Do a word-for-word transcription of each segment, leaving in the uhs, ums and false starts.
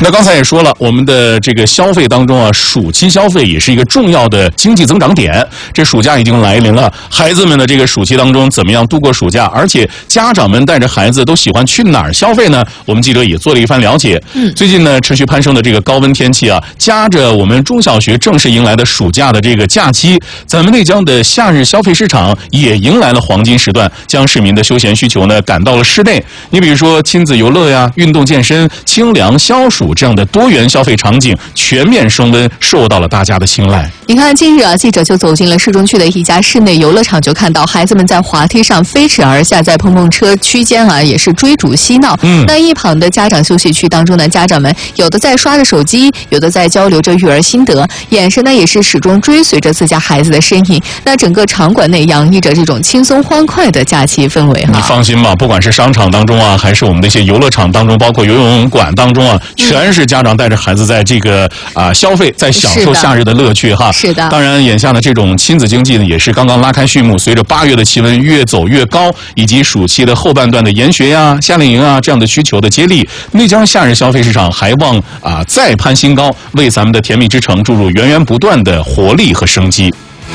那刚才也说了，我们的这个消费当中啊，暑期消费也是一个重要的经济增长点。这暑假已经来临了，孩子们的这个暑期当中怎么样度过暑假？而且家长们带着孩子都喜欢去哪儿消费呢？我们记者也做了一番了解。嗯，最近呢，持续攀升的这个高温天气啊，夹着我们中小学正式迎来的暑假的这个假期，咱们内江的夏日消费市场也迎来了黄金时段，将市民的休闲需求呢赶到了室内。你比如说亲子游乐呀、运动健身、清凉消暑这样的多元消费场景全面升温，受到了大家的青睐。 你看，近日啊，记者就走进了市中区的一家室内游乐场，就看到孩子们在滑梯上飞驰而下，在碰碰车区间啊也是追逐嬉闹。嗯，那一旁的家长休息区当中呢，家长们有的在刷着手机，有的在交流着育儿心得，眼神呢也是始终追随着自家孩子的身影。那整个场馆内洋溢着这种轻松欢快的假期氛围哈。 你放心吧，不管是商场当中啊，还是我们的一些游乐场当中，包括游泳馆当中啊，全是家长带着孩子在这个啊、呃、消费，在享受夏日的乐趣哈。 是的。 当然，眼下呢这种亲子经济呢也是刚刚拉开序幕。随着八月的气温越走越高，以及暑期的后半段的研学呀、夏令营啊这样的需求的接力，内江夏日消费市场还望啊、呃、再攀新高，为咱们的甜蜜之城注入源源不断的活力和生机。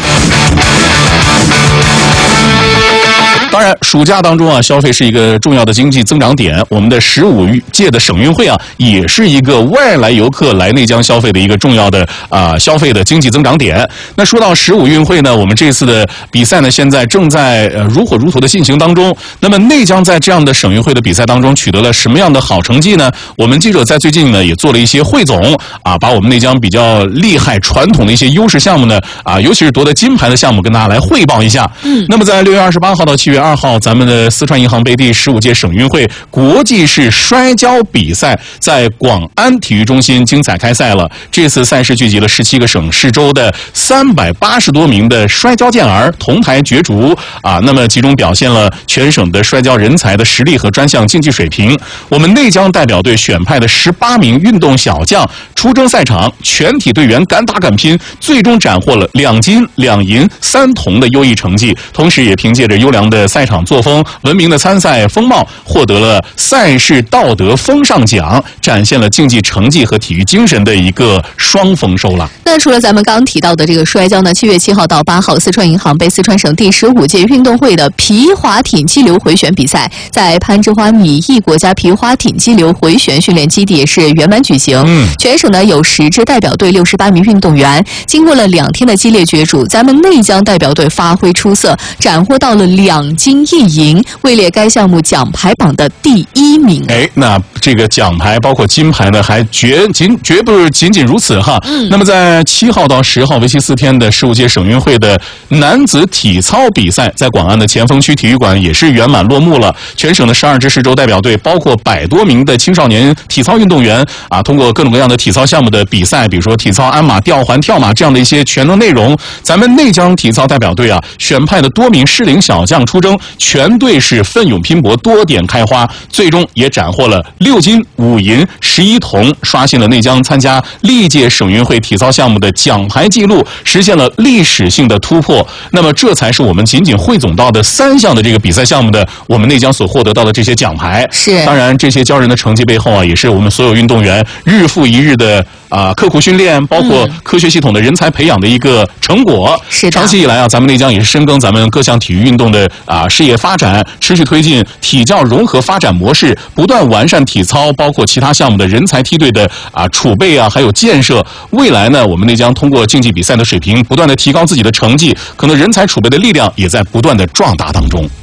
当然，暑假当中啊，消费是一个重要的经济增长点。我们的十五届的省运会啊，也是一个外来游客来内江消费的一个重要的啊、呃、消费的经济增长点。那说到十五运会呢，我们这次的比赛呢，现在正在呃如火如荼的进行当中。那么内江在这样的省运会的比赛当中取得了什么样的好成绩呢？我们记者在最近呢也做了一些汇总啊，把我们内江比较厉害传统的一些优势项目呢啊，尤其是夺得金牌的项目跟大家来汇报一下。嗯，那么在六月二十八号到七月二号，咱们的四川银行杯第十五届省运会国际式摔跤比赛在广安体育中心精彩开赛了。这次赛事聚集了十七个省市州的三百八十多名的摔跤健儿同台角逐啊，那么其中表现了全省的摔跤人才的实力和专项竞技水平。我们内江代表队选派的十八名运动小将出征赛场，全体队员敢打敢拼，最终斩获了两金两银三铜的优异成绩，同时也凭借着优良的赛场作风、文明的参赛风貌，获得了赛事道德风尚奖，展现了竞技成绩和体育精神的一个双丰收了。 那除了咱们刚刚提到的这个摔跤呢，七月七号到八号，四川银行杯四川省第十五届运动会的皮划艇激流回旋比赛，在攀枝花米易国家皮划艇激流回旋训练基地也是圆满举行。嗯，全省呢有十支代表队，六十八名运动员，经过了两天的激烈角逐，咱们内江代表队发挥出色，斩获到了两金一银，位列该项目奖牌榜的第一名。 哎，那这个奖牌包括金牌呢，还绝仅绝不是仅仅如此哈。嗯，那么在七号到十号为期四天的十五届省运会的男子体操比赛，在广安的前锋区体育馆也是圆满落幕了。全省的十二支市州代表队，包括百多名的青少年体操运动员啊，通过各种各样的体操项目的比赛，比如说体操鞍马、吊环、跳马这样的一些全能内容，咱们内江体操代表队啊，选派的多名适龄小将出征，全队是奋勇拼搏，多点开花，最终也斩获了六金五银十一铜，刷新了内江参加历届省运会体操项目的奖牌记录，实现了历史性的突破。那么这才是我们仅仅汇总到的三项的这个比赛项目的我们内江所获得到的这些奖牌。 是， 当然这些骄人的成绩背后啊，也是我们所有运动员日复一日的啊、呃、刻苦训练，包括科学系统的人才培养的一个成果。 是的， 长期以来啊，咱们内江也是深耕咱们各项体育运动的啊、呃、事业发展，持续推进体教融合发展模式，不断完善体操包括其他项目的人才梯队的啊、呃、储备啊，还有建设。未来呢，我们内江通过竞技比赛的水平，不断的提高自己的成绩，可能人才储备的力量也在不断的壮大当中。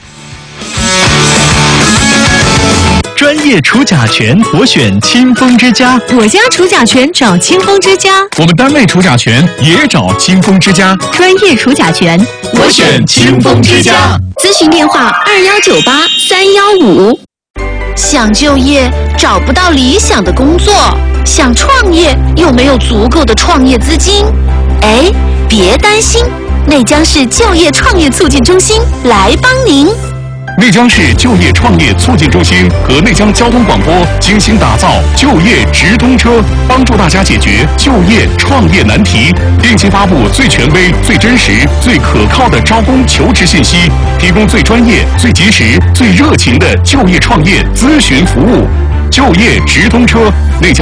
专业除甲醛，我选清风之家。 我家除甲醛找清风之家。 我们单位除甲醛也找清风之家。 专业除甲醛， 我选清风之家。 咨询电话二幺九八三幺五。 想就业找不到理想的工作，想创业又没有足够的创业资金。哎，别担心，内江市就业创业促进中心来帮您。 内江市就业创业促进中心和内江交通广播精心打造就业直通车，帮助大家解决就业创业难题，定期发布最权威、最真实、最可靠的招工求职信息，提供最专业、最及时、最热情的就业创业咨询服务。就业直通车，内江